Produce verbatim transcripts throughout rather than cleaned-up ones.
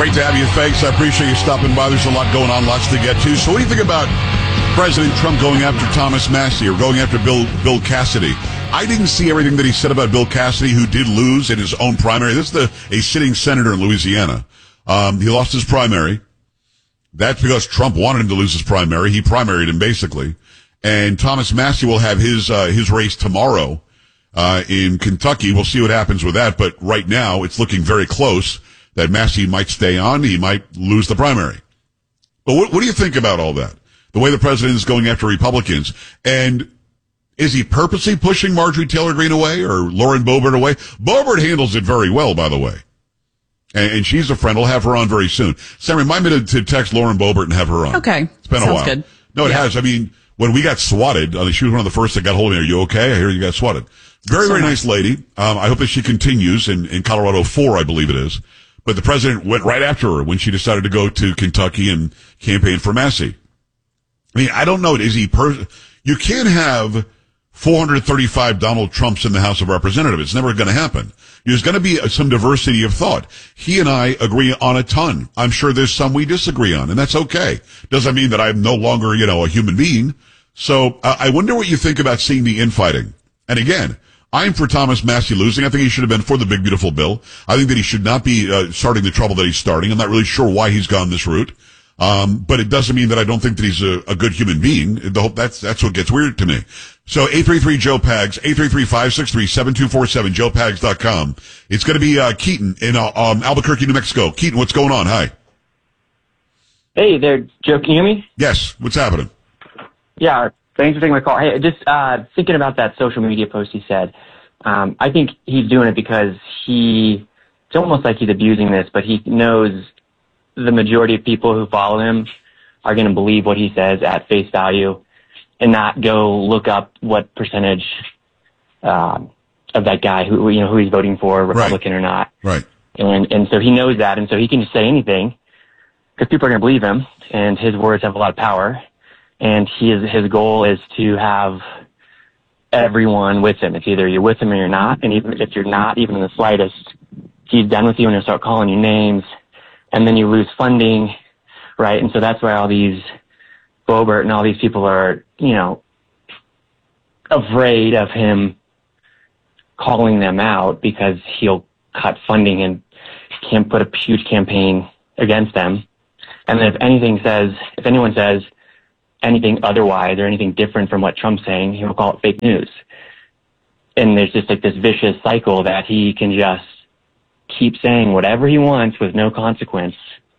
Great to have you. Thanks. I appreciate you stopping by. There's a lot going on, lots to get to. So what do you think about President Trump going after Thomas Massie or going after Bill Bill Cassidy? I didn't see everything that he said about Bill Cassidy, who did lose in his own primary. This is the, a sitting senator in Louisiana. Um, he lost his primary. That's because Trump wanted him to lose his primary. He primaried him, basically. And Thomas Massie will have his uh, his race tomorrow uh, in Kentucky. We'll see what happens with that. But right now, it's looking very close that Massie might stay on. He might lose the primary. But what, what do you think about all that? The way the president is going after Republicans. And is he purposely pushing Marjorie Taylor Greene away or Lauren Boebert away? Boebert handles it very well, by the way. And, and she's a friend. We'll have her on very soon. Sam, remind me to, to text Lauren Boebert and have her on. Okay. It's been Sounds a while. Good. No, it yeah. has. I mean, when we got swatted, uh, she was one of the first that got hold of me. Are you okay? I hear you got swatted. Very, so very nice lady. Um, I hope that she continues in, in Colorado four, I believe it is. But the president went right after her when she decided to go to Kentucky and campaign for Massie. I mean, I don't know. Is he per- you can't have four hundred thirty-five Donald Trumps in the House of Representatives. It's never going to happen. There's going to be some diversity of thought. He and I agree on a ton. I'm sure there's some we disagree on, and that's okay. Doesn't mean that I'm no longer, you know, a human being. So uh, I wonder what you think about seeing the infighting. And again, I'm for Thomas Massie losing. I think he should have been for the big, beautiful bill. I think that he should not be uh, starting the trouble that he's starting. I'm not really sure why he's gone this route. Um, but it doesn't mean that I don't think that he's a, a good human being. The whole, that's, that's what gets weird to me. So eight three three Joe Pags, eight three three, five six three, seven two four seven, joe pags dot com. It's going to be, uh, Keaton in, uh, um, Albuquerque, New Mexico. Keaton, what's going on? Hi. Hey there, Joe. Can you hear me? Yes. What's happening? Yeah. Thanks for taking my call. Hey, just, uh, thinking about that social media post he said. Um, I think he's doing it because he, it's almost like he's abusing this, but he knows the majority of people who follow him are going to believe what he says at face value and not go look up what percentage um, of that guy who you know who he's voting for, Republican right. or not. Right. And and so he knows that, and so he can just say anything because people are going to believe him, and his words have a lot of power. And his his goal is to have everyone with him. It's either you're with him or you're not, and even if you're not, even in the slightest, he's done with you and he'll start calling you names. And then you lose funding, right? And so that's why all these Boebert and all these people are, you know, afraid of him calling them out because he'll cut funding and can't put a huge campaign against them. And then if anything says, if anyone says anything otherwise or anything different from what Trump's saying, he will call it fake news. And there's just like this vicious cycle that he can just keep saying whatever he wants with no consequence,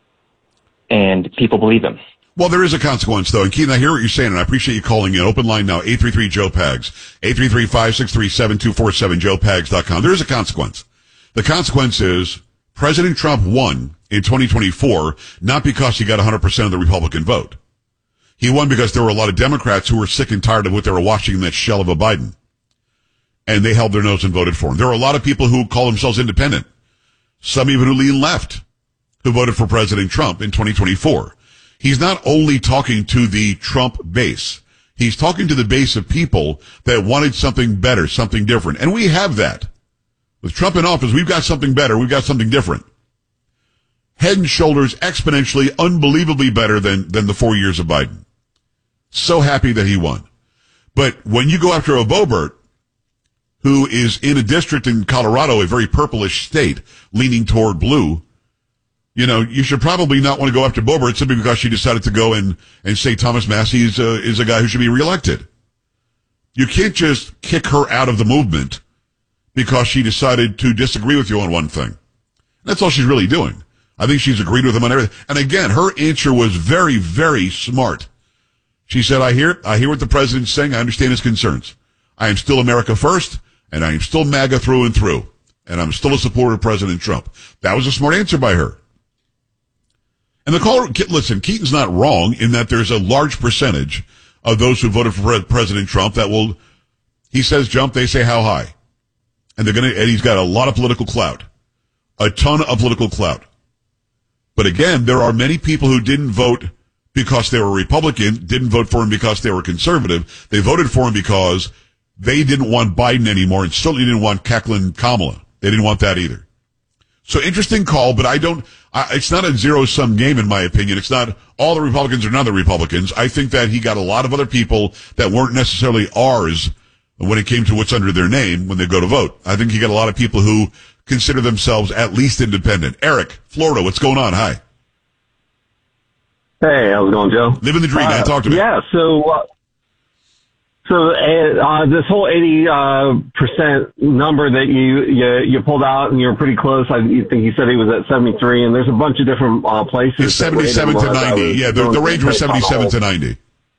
and people believe him. Well, there is a consequence, though. And Keaton, I hear what you're saying, and I appreciate you calling in. Open line now, eight three three Joe Pags, eight three three, five six three, seven two four seven, joe pags dot com. There is a consequence. The consequence is President Trump won in twenty twenty-four, not because he got one hundred percent of the Republican vote. He won because there were a lot of Democrats who were sick and tired of what they were watching in that shell of a Biden. And they held their nose and voted for him. There were a lot of people who call themselves independent. Some even who lean left, who voted for President Trump in twenty twenty-four. He's not only talking to the Trump base. He's talking to the base of people that wanted something better, something different. And we have that. With Trump in office, we've got something better. We've got something different. Head and shoulders exponentially, unbelievably better than, than the four years of Biden. So happy that he won. But when you go after a Boebert, who is in a district in Colorado, a very purplish state, leaning toward blue, you know, you should probably not want to go after Boebert simply because she decided to go and, and say Thomas Massie is a, is a guy who should be reelected. You can't just kick her out of the movement because she decided to disagree with you on one thing. That's all she's really doing. I think she's agreed with him on everything. And again, her answer was very, very smart. She said, I hear, I hear what the president's saying. I understand his concerns. I am still America first. And I am still MAGA through and through. And I'm still a supporter of President Trump. That was a smart answer by her. And the caller, listen, Keaton's not wrong in that there's a large percentage of those who voted for President Trump that will, he says jump, they say how high. And they're going to, and he's got a lot of political clout. A ton of political clout. But again, there are many people who didn't vote because they were Republican, didn't vote for him because they were conservative. They voted for him because they didn't want Biden anymore and certainly didn't want Kaklin Kamala. They didn't want that either. So interesting call, but I don't, I, it's not a zero-sum game in my opinion. It's not all the Republicans are none of the Republicans. I think that he got a lot of other people that weren't necessarily ours when it came to what's under their name when they go to vote. I think he got a lot of people who consider themselves at least independent. Eric, Florida, what's going on? Hi. Hey, how's it going, Joe? Living the dream, uh, man. Talk to me. Yeah, so, uh, so, uh, this whole eighty, uh, percent number that you, you, you pulled out and you're pretty close. I think you said he was at seventy-three, and there's a bunch of different, uh, places. It's seventy-seven to ninety. Yeah, the, the range was seventy-seven to ninety.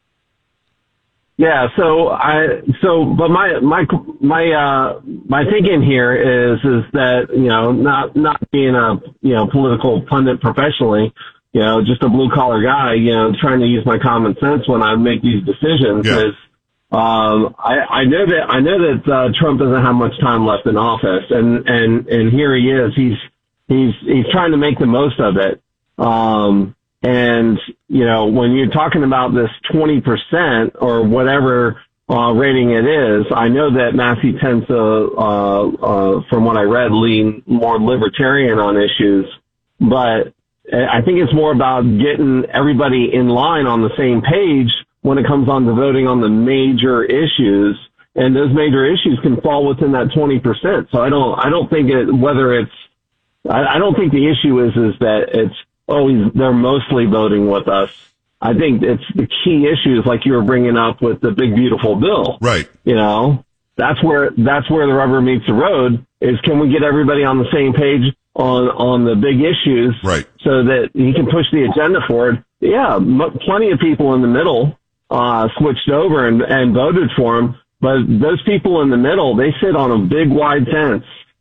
Yeah, so I, so, but my, my, my, uh, my thinking here is, is that, you know, not, not being a, you know, political pundit professionally, you know, just a blue collar guy, you know, trying to use my common sense when I make these decisions yeah. is, um, I, I know that, I know that, uh, Trump doesn't have much time left in office, and, and, and here he is. He's, he's, he's trying to make the most of it. Um, And, you know, when you're talking about this twenty percent or whatever uh, rating it is, I know that Massey tends to, uh, uh, from what I read, lean more libertarian on issues. But I think it's more about getting everybody in line on the same page when it comes on to voting on the major issues. And those major issues can fall within that twenty percent. So I don't, I don't think it, whether it's, I, I don't think the issue is, is that it's, oh, he's, they're mostly voting with us. I think it's the key issues like you were bringing up with the big, beautiful bill. Right. You know, that's where, that's where the rubber meets the road is can we get everybody on the same page on, on the big issues right. so that he can push the agenda forward. Yeah, m- plenty of people in the middle, uh, switched over and, and voted for him. But those people in the middle, they sit on a big, wide fence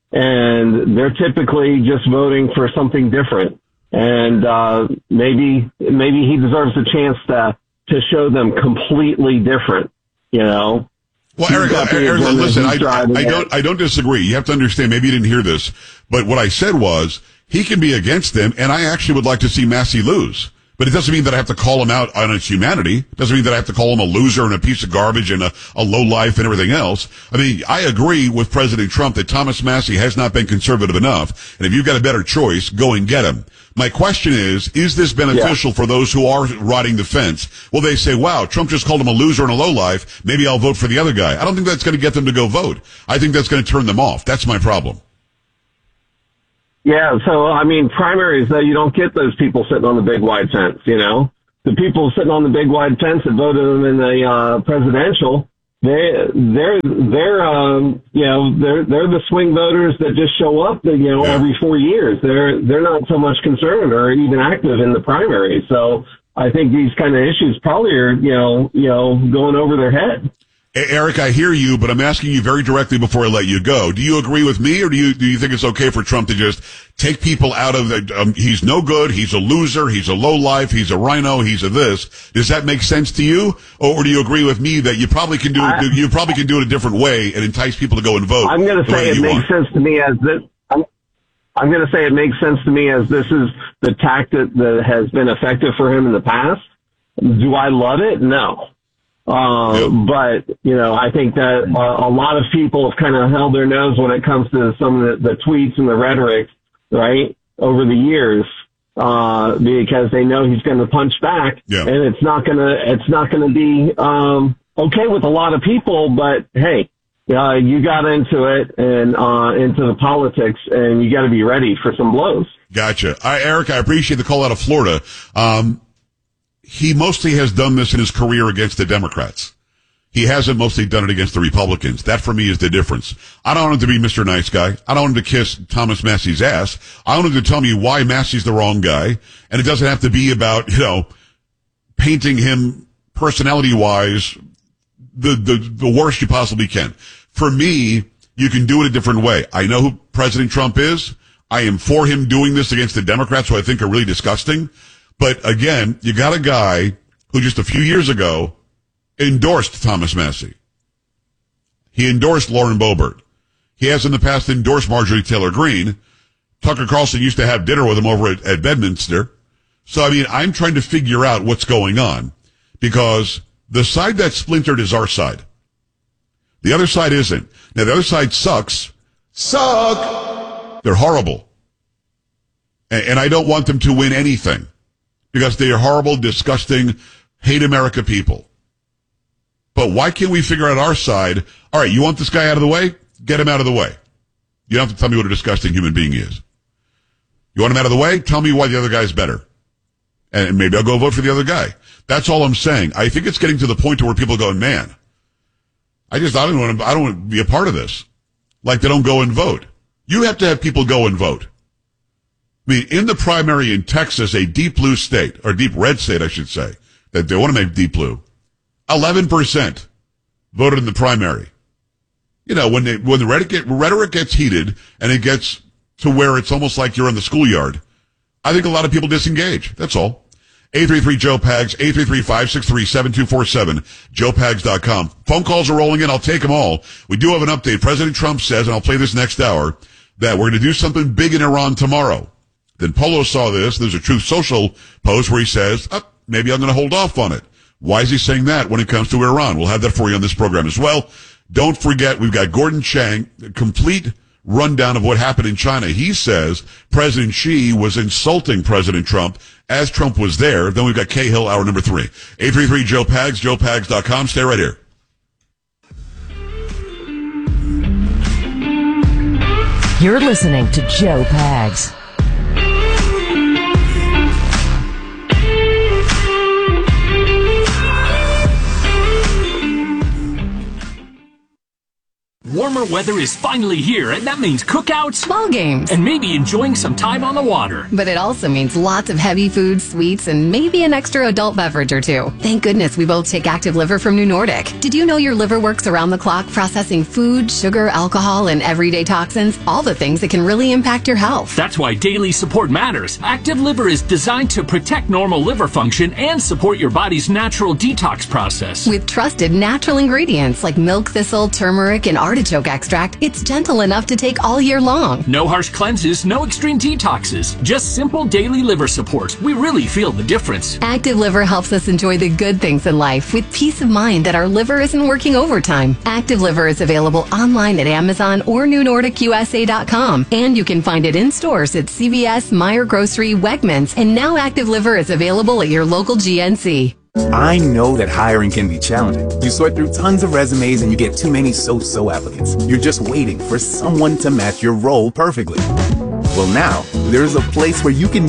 and they're typically just voting for something different. And, uh, maybe, maybe he deserves a chance to, to show them completely different, you know? Well, Eric, Eric listen, I, I don't, I don't disagree. You have to understand, maybe you didn't hear this, but what I said was he can be against them, and I actually would like to see Massey lose. But it doesn't mean that I have to call him out on his humanity. It doesn't mean that I have to call him a loser and a piece of garbage and a, a low life and everything else. I mean, I agree with President Trump that Thomas Massey has not been conservative enough. And if you've got a better choice, go and get him. My question is, is this beneficial yeah. for those who are riding the fence? Well, they say, wow, Trump just called him a loser and a low life. Maybe I'll vote for the other guy. I don't think that's going to get them to go vote. I think that's going to turn them off. That's my problem. Yeah, so, I mean, primaries, though, you don't get those people sitting on the big wide fence, you know? The people sitting on the big wide fence that voted them in the uh, presidential, they, they're, they're, um, you know, they're, they're the swing voters that just show up, you know, yeah. every four years. They're, they're not so much concerned or even active in the primary. So I think these kind of issues probably are, you know, you know, going over their head. Eric, I hear you, but I'm asking you very directly before I let you go. Do you agree with me, or do you do you think it's okay for Trump to just take people out of the, um, he's no good, he's a loser, he's a low life, he's a rhino, he's a this? Does that make sense to you? Or, or do you agree with me that you probably can do I, it, you probably can do it a different way and entice people to go and vote? I'm going to say it makes want? sense to me as this, I'm, I'm going to say it makes sense to me as this is the tactic that has been effective for him in the past. Do I love it? No. Uh, yep. But, you know, I think that uh, a lot of people have kind of held their nose when it comes to some of the, the tweets and the rhetoric, right, over the years, uh, because they know he's going to punch back, yep. and it's not going to, it's not going to be, um, okay with a lot of people, but hey, uh, you got into it and, uh, into the politics, and you got to be ready for some blows. Gotcha. I, Eric, I appreciate the call out of Florida. Um, He mostly has done this in his career against the Democrats. He hasn't mostly done it against the Republicans. That for me is the difference. I don't want him to be Mister Nice Guy. I don't want him to kiss Thomas Massey's ass. I want him to tell me why Massey's the wrong guy. And it doesn't have to be about, you know, painting him personality-wise the, the, the worst you possibly can. For me, you can do it a different way. I know who President Trump is. I am for him doing this against the Democrats, who I think are really disgusting. But again, you got a guy who just a few years ago endorsed Thomas Massey. He endorsed Lauren Boebert. He has in the past endorsed Marjorie Taylor Greene. Tucker Carlson used to have dinner with him over at, at Bedminster. So, I mean, I'm trying to figure out what's going on because the side that's splintered is our side. The other side isn't. Now, the other side sucks. Suck! They're horrible. And, and I don't want them to win anything because they are horrible, disgusting, hate America people. But why can't we figure out our side? All right, you want this guy out of the way? Get him out of the way. You don't have to tell me what a disgusting human being he is. You want him out of the way? Tell me why the other guy's better. And maybe I'll go vote for the other guy. That's all I'm saying. I think it's getting to the point to where people are going, man, I just, I don't want to, I don't want to be a part of this. Like they don't go and vote. You have to have people go and vote. I mean, in the primary in Texas, a deep blue state, or deep red state, I should say, that they want to make deep blue, eleven percent voted in the primary. You know, when they, when the rhetoric, rhetoric gets heated and it gets to where it's almost like you're in the schoolyard, I think a lot of people disengage. That's all. eight three three Joe Pags, eight three three, five six three, seven two four seven, joe pags dot com. Phone calls are rolling in. I'll take them all. We do have an update. President Trump says, and I'll play this next hour, that we're going to do something big in Iran tomorrow. Then Polo saw this. There's a Truth Social post where he says, oh, maybe I'm going to hold off on it. Why is he saying that when it comes to Iran? We'll have that for you on this program as well. Don't forget, we've got Gordon Chang, a complete rundown of what happened in China. He says President Xi was insulting President Trump as Trump was there. Then we've got Cahill, hour number three. eight three three Joe Pags, joe pags dot com. Stay right here. You're listening to Joe Pags. Warmer weather is finally here, and that means cookouts, ball games, and maybe enjoying some time on the water. But it also means lots of heavy foods, sweets, and maybe an extra adult beverage or two. Thank goodness we both take Active Liver from New Nordic. Did you know your liver works around the clock processing food, sugar, alcohol, and everyday toxins? All the things that can really impact your health. That's why daily support matters. Active Liver is designed to protect normal liver function and support your body's natural detox process. With trusted natural ingredients like milk thistle, turmeric, and artichoke extract, it's gentle enough to take all year long. No harsh cleanses, no extreme detoxes, just simple daily liver support. We really feel the difference. Active Liver helps us enjoy the good things in life with peace of mind that our liver isn't working overtime. Active Liver is available online at Amazon or new nordic u s a dot com, and you can find it in stores at C V S, Meijer Grocery, Wegmans, and now Active Liver is available at your local G N C. I know that hiring can be challenging. You sort through tons of resumes and you get too many so-so applicants. You're just waiting for someone to match your role perfectly. Well, now, there's a place where you can